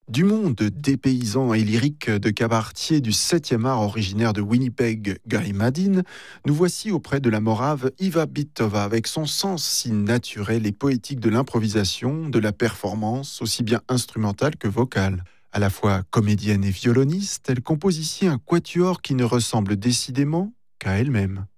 Du monde dépaysant et lyrique de cabaretier du 7e art originaire de Winnipeg, Guy Madin, nous voici auprès de la morave Iva Bitova avec son sens si naturel et poétique de l'improvisation, de la performance, aussi bien instrumentale que vocale. À la fois comédienne et violoniste, elle compose ici un quatuor qui ne ressemble décidément qu'à elle-même.